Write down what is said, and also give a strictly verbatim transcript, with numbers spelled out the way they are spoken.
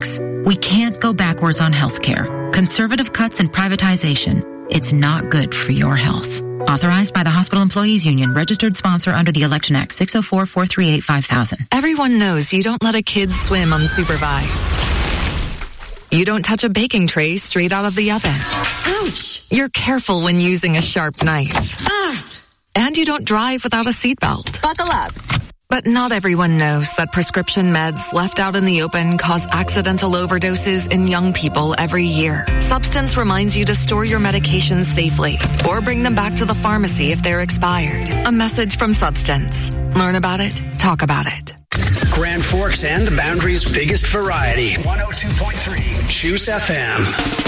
Folks, we can't go backwards on healthcare. Conservative cuts and privatization, it's not good for your health. Authorized by the Hospital Employees Union, registered sponsor under the Election Act, six oh four, four three eight, five thousand. Everyone knows you don't let a kid swim unsupervised. You don't touch a baking tray straight out of the oven. Ouch! You're careful when using a sharp knife. Ah! And you don't drive without a seatbelt. Buckle up. But not everyone knows that prescription meds left out in the open cause accidental overdoses in young people every year. Substance reminds you to store your medications safely or bring them back to the pharmacy if they're expired. A message from Substance. Learn about it. Talk about it. Grand Forks and the Boundary's biggest variety. one oh two point three Juice F M.